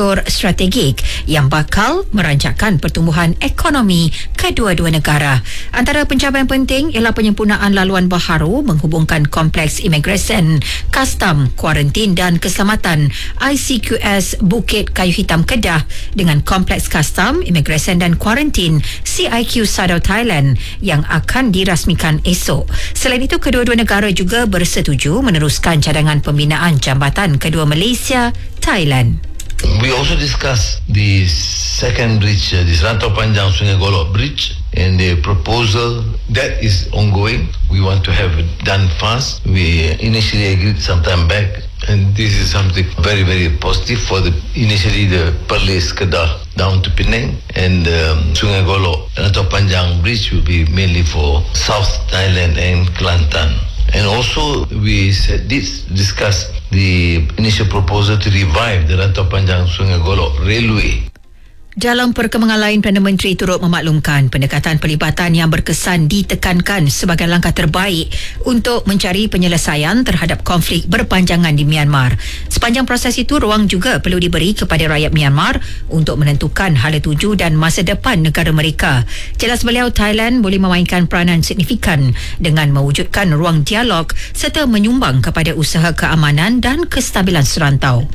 faktor strategik yang bakal merancangkan pertumbuhan ekonomi kedua-dua negara. Antara pencapaian penting ialah penyempurnaan laluan baharu menghubungkan kompleks imigresen, kastam, kuarantin dan keselamatan ICQS Bukit Kayu Hitam Kedah dengan kompleks kastam, imigresen dan kuarantin CIQ Sadao Thailand yang akan dirasmikan esok. Selain itu, kedua-dua negara juga bersetuju meneruskan cadangan pembinaan jambatan kedua Malaysia, Thailand. We also discussed the second bridge, this Rantau Panjang Sungai Golok Bridge, and the proposal that is ongoing. We want to have it done fast. We initially agreed some time back, and this is something very, very positive for initially the Perlis Kedah down to Penang, and Sungai Golok Rantau Panjang Bridge will be mainly for South Thailand and Kelantan. And also we discussed the initial proposal to revive the Rantau Panjang Sungai Golok Railway. Dalam perkembangan lain, Perdana Menteri turut memaklumkan pendekatan pelibatan yang berkesan ditekankan sebagai langkah terbaik untuk mencari penyelesaian terhadap konflik berpanjangan di Myanmar. Sepanjang proses itu, ruang juga perlu diberi kepada rakyat Myanmar untuk menentukan hala tuju dan masa depan negara mereka. Jelas beliau, Thailand boleh memainkan peranan signifikan dengan mewujudkan ruang dialog serta menyumbang kepada usaha keamanan dan kestabilan serantau.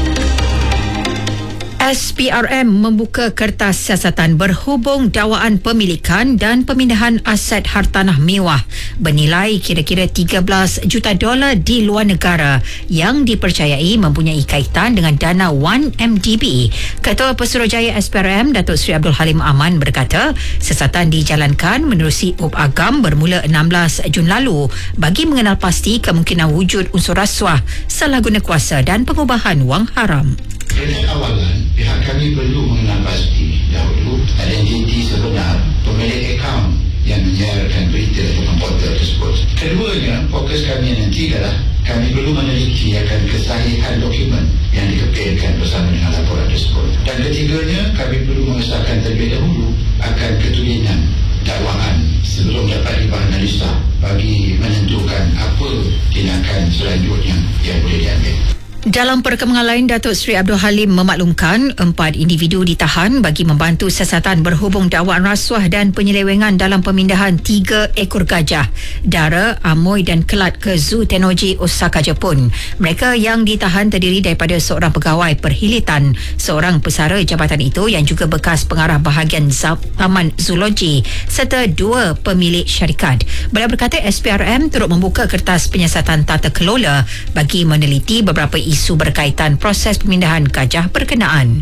SPRM membuka kertas siasatan berhubung dakwaan pemilikan dan pemindahan aset hartanah mewah bernilai kira-kira $13 juta di luar negara yang dipercayai mempunyai kaitan dengan dana 1MDB. Ketua Pesuruhjaya SPRM, Datuk Seri Abdul Halim Aman berkata, siasatan dijalankan menerusi UP Agam bermula 16 Jun lalu bagi mengenal pasti kemungkinan wujud unsur rasuah, salah guna kuasa dan pengubahan wang haram. Dari awalan, pihak kami perlu mengenal pasti dahulu identiti sebenar pemilik akaun yang menyiarkan berita atau portal tersebut. Keduanya, fokus kami nanti adalah kami perlu meneliti akan kesahihan dokumen yang dikepilkan bersama dengan laporan tersebut. Dan ketiganya, kami perlu mengesahkan terlebih dahulu akan ketulinan dakwaan sebelum dapat dianalisa bagi menentukan apa tindakan selanjutnya yang boleh diambil. Dalam perkembangan lain, Datuk Seri Abdul Halim memaklumkan 4 individu ditahan bagi membantu siasatan berhubung dakwaan rasuah dan penyelewengan dalam pemindahan 3 ekor gajah, dara, amoy dan kelat ke Zoo Tennoji Osaka, Jepun. Mereka yang ditahan terdiri daripada seorang pegawai perhilitan, seorang pesara jabatan itu yang juga bekas pengarah bahagian Taman Zoologi serta 2 pemilik syarikat. Beliau berkata SPRM turut membuka kertas penyiasatan tata kelola bagi meneliti beberapa isu berkaitan proses pemindahan gajah berkenaan.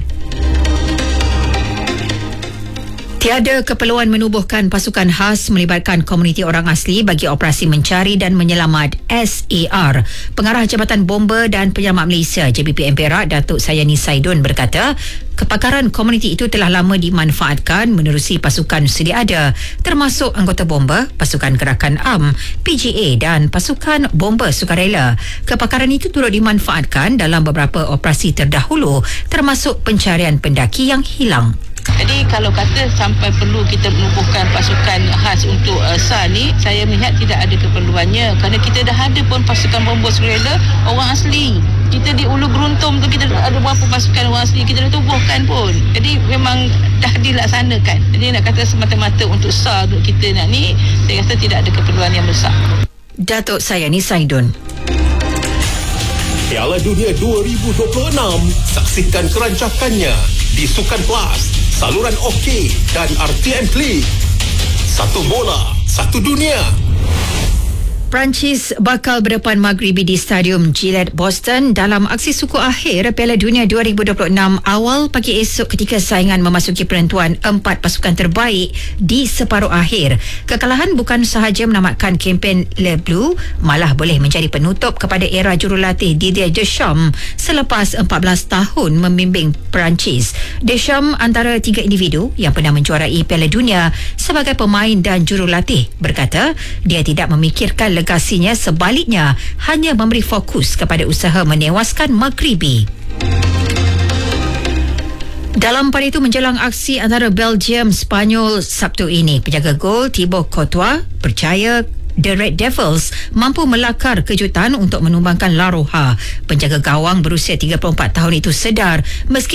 Tiada keperluan menubuhkan pasukan khas melibatkan komuniti orang asli bagi operasi mencari dan menyelamat SAR. Pengarah Jabatan Bomba dan Penyelamat Malaysia JBPM Perak, Datuk Sayani Saidun berkata, kepakaran komuniti itu telah lama dimanfaatkan menerusi pasukan sedia ada termasuk anggota bomba, pasukan gerakan AM, PGA dan pasukan bomba sukarela. Kepakaran itu turut dimanfaatkan dalam beberapa operasi terdahulu termasuk pencarian pendaki yang hilang. Jadi kalau kata sampai perlu kita menubuhkan pasukan khas untuk SAR ni, saya melihat tidak ada keperluannya kerana kita dah ada pun pasukan bomba sukarela orang asli. Kita di Ulu Geruntum tu kita ada berapa pasukan orang asli kita dah tubuhkan pun. Jadi memang dah dilaksanakan. Jadi nak kata semata-mata untuk SAR untuk kita nak ni, saya rasa tidak ada keperluan yang besar. Datuk Sayani Saidun. Piala Dunia 2026, saksikan kerancakannya di Sukan Plus, saluran OK dan RTM Klik. Satu bola, satu dunia. Perancis bakal berdepan Maghribi di Stadium Gillette Boston dalam aksi suku akhir Piala Dunia 2026 awal pagi esok ketika saingan memasuki penentuan 4 pasukan terbaik di separuh akhir. Kekalahan bukan sahaja menamatkan kempen Le Bleu, malah boleh menjadi penutup kepada era jurulatih Didier Deschamps selepas 14 tahun membimbing Perancis. Deschamps antara 3 individu yang pernah menjuarai Piala Dunia sebagai pemain dan jurulatih berkata dia tidak memikirkan legasinya, sebaliknya hanya memberi fokus kepada usaha menewaskan Maghribi. Dalam pada itu menjelang aksi antara Belgium Spanyol Sabtu ini, penjaga gol Thibaut Courtois percaya The Red Devils mampu melakar kejutan untuk menumbangkan La Roja. Penjaga gawang berusia 34 tahun itu sedar meski